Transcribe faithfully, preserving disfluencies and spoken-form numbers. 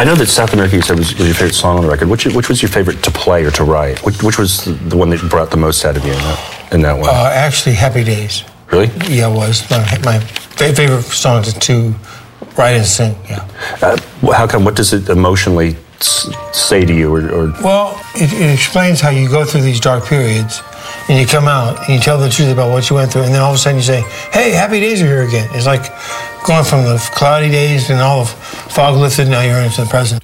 I know that South America, you said, was, was your favorite song on the record. Which, which was your favorite to play or to write? Which, which was the, the one that brought the most out of you in that, in that one? Uh, actually, Happy Days. Really? Yeah, it was. My, my favorite song to write and sing, yeah. Uh, how come? What does it emotionally s- say to you? Or, or Well, it, it explains how you go through these dark periods, and you come out, and you tell the truth about what you went through, and then all of a sudden you say, hey, happy days are here again. It's like going from the cloudy days and all of fog lifted, now you're into the present.